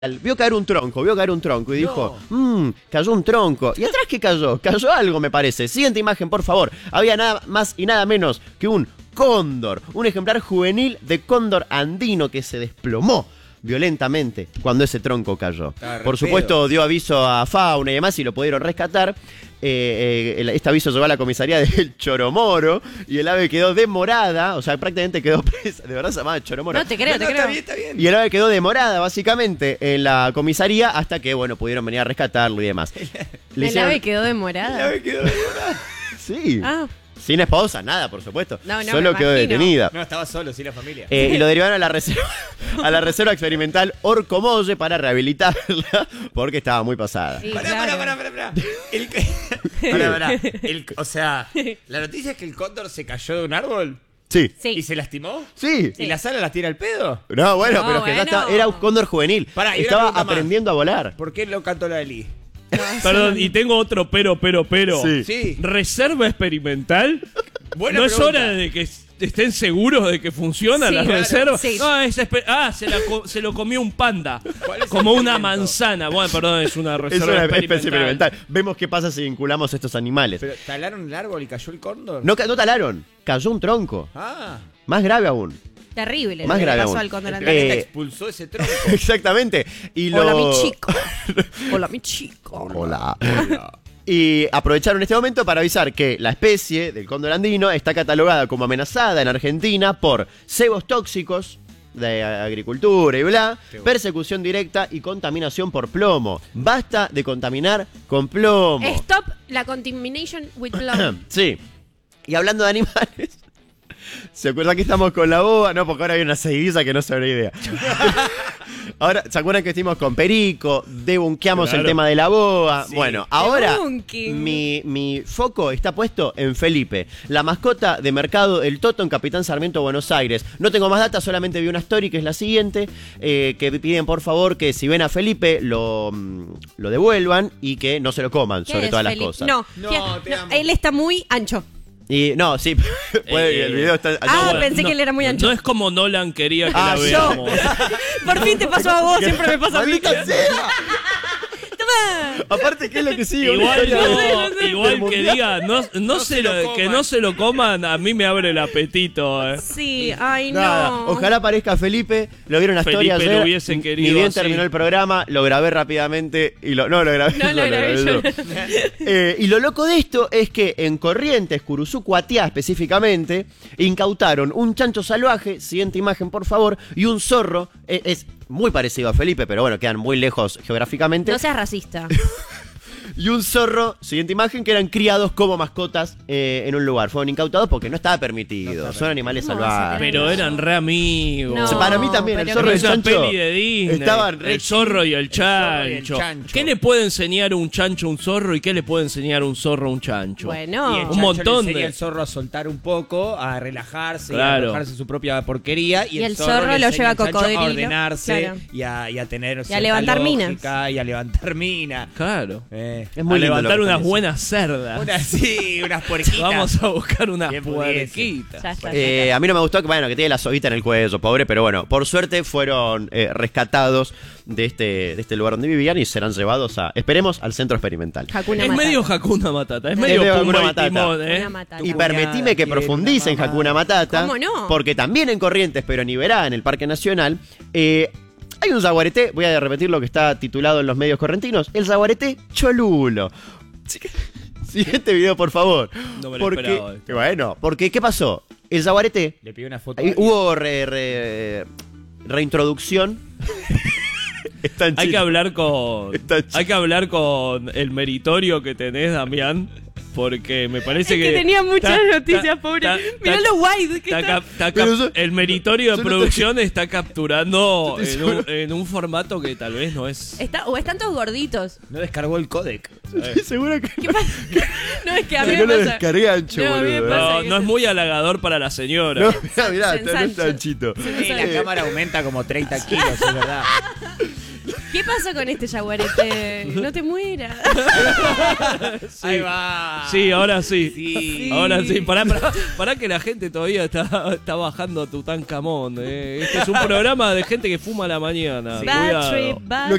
vio caer un tronco y dijo, cayó un tronco. ¿Y atrás qué cayó? Cayó algo, me parece. Siguiente imagen, por favor. Había nada más y nada menos que un cóndor, un ejemplar juvenil de cóndor andino que se desplomó violentamente cuando ese tronco cayó. Por supuesto, dio aviso a fauna y demás y lo pudieron rescatar. Este aviso llegó a la comisaría del Choromoro y el ave quedó demorada, o sea, prácticamente quedó presa. De verdad se llamaba Choromoro. No, te creo. Está bien. Y el ave quedó demorada, básicamente, en la comisaría hasta que, bueno, pudieron venir a rescatarlo y demás. ¿El ave quedó demorada? Sí. Ah. Sin esposa, nada, por supuesto. No, Solo me quedó imagino. detenida. No, estaba solo, sin la familia. Y lo derivaron a la reserva experimental Orcomolle para rehabilitarla porque estaba muy pasada. Sí, Pará. claro. O sea, la noticia es que el cóndor se cayó de un árbol Sí. Sí. y se lastimó. Sí. ¿Y la sala las tira al pedo? No, bueno, No, pero que ya bueno. era un cóndor juvenil. Pará, y una Estaba pregunta más. aprendiendo a volar. ¿Por qué lo cantó la Eli? Perdón, y tengo otro pero. Sí. Sí. ¿Reserva experimental? Buena ¿No es pregunta. hora de que estén seguros de que funciona Sí, la claro. reserva? Sí. No, se lo comió un panda. ¿Cuál es Como el una experimento? manzana. Bueno, perdón, es una Es reserva una especie experimental. experimental. Vemos qué pasa si vinculamos estos animales. ¿Pero talaron el árbol y cayó el cóndor? No talaron, cayó un tronco. Ah. Más grave aún. Terrible. Más lo que grave le pasó aún. al cóndor El andino. planeta expulsó ese tronco. Exactamente. Y Hola, mi chico. Hola, mi chico. Hola. Y aprovecharon este momento para avisar que la especie del cóndor andino está catalogada como amenazada en Argentina por cebos tóxicos de agricultura y bla, persecución directa y contaminación por plomo. Basta de contaminar con plomo. Stop la contamination with blood. Sí. Y hablando de animales, ¿se acuerdan que estamos con la boa? No, porque ahora hay una seguidilla que no se habrá idea. Ahora, ¿se acuerdan que estuvimos con Perico? Debunkeamos Claro. el tema de la boa. Sí. Bueno, ahora Debunking. mi foco está puesto en Felipe, la mascota de mercado El Toto en Capitán Sarmiento, Buenos Aires. No tengo más data, solamente vi una story que es la siguiente, que piden por favor que si ven a Felipe lo devuelvan y que no se lo coman, ¿Qué sobre es, todas las Felipe? cosas. No, te amo. él está muy ancho. Y no, sí, el video está... Ah, pensé que él era muy ancho. No es como Nolan quería que Ah, la yo. veamos. Por fin te pasó a vos, siempre me pasa a mí. ¡Maldita sea! Toma. Aparte, ¿qué es lo que sigue? Una Igual, historia no, igual del que mundial. diga, que no se lo coman, a mí me abre el apetito. Sí, ay Nada, no. ojalá aparezca Felipe, lo vieron una Felipe historia lo ayer, hubiesen ni querido bien así. terminó el programa, lo grabé rápidamente y lo grabé No, lo grabé yo. Y lo loco de esto es que en Corrientes, Curuzú, Cuatiá específicamente, incautaron un chancho salvaje, siguiente imagen por favor, y un zorro, es muy parecido a Felipe, pero bueno, quedan muy lejos geográficamente. No seas racista. Y un zorro, siguiente imagen, que eran criados como mascotas en un lugar. Fueron incautados porque no estaba permitido. Son animales ¿Cómo vas a salvajes. tener Pero eran re amigos. No, O sea, para mí también, el pero zorro y Es el una chancho peli de Disney. estaban re El zorro y el zorro y el chancho. chancho. ¿Qué le puede enseñar un chancho a un zorro y qué le puede enseñar un zorro a un chancho? Bueno. Y el Un chancho montón le enseña de- al zorro a soltar un poco, a relajarse, Claro. a arrojarse su propia porquería. Y el zorro le lo enseña lleva al chancho cocodrilo. a ordenarse Claro. y a tener Y a levantar lógica, y a levantar minas. Claro. Es muy A lindo levantar lo que unas están buenas cerdas. Unas puerquitas. Vamos a buscar unas Bien pudiese. puerquitas. Ya está. A mí no me gustó que tiene la soguita en el cuello, pobre, pero bueno, por suerte fueron rescatados de este lugar donde vivían y serán llevados esperemos, al centro experimental. Hakuna Es Matata. medio Hakuna Matata. Es Es medio medio Pumba Hakuna y Matata. Timón, Hakuna Matata. Y permitime que quiero profundice en una mamá. Hakuna Matata. ¿Cómo no? Porque también en Corrientes, pero en Iberá, en el Parque Nacional, hay un jaguareté, voy a repetir lo que está titulado en los medios correntinos, el jaguareté cholulo. Siguiente video, por favor. No me lo esperaba esto. Bueno, porque ¿qué pasó? El jaguareté, Le pidió una foto. hubo reintroducción. Está en Hay Chile. que hablar con. Está chido. Hay que hablar con el meritorio que tenés, Damián. Porque me parece Es que tenía muchas ta- noticias, ta- pobre. ta- Mirá ta- lo wide que ta- está. cap- ta- Pero cap- el meritorio yo de no producción está capturando Yo estoy seguro. en un formato que tal vez no es. O están todos gorditos. No descargó el códec. Estoy seguro que ¿Qué pasa? No, es que a mí que me no lo pasa. descargué ancho, No, a mí me boludo. pasa No, que no es se- muy halagador para la señora. No, mirá, Se no está ensancha. anchito. Sí, la cámara aumenta como 30 kilos, es verdad. ¿Qué ¿Qué pasó con este jaguarete? No te mueras. Ahí va. Sí, ahora sí. Sí. Ahora sí. Pará que la gente todavía está bajando a Tutankamón. Este es un programa de gente que fuma a la mañana. Bad Cuidado. trip, bad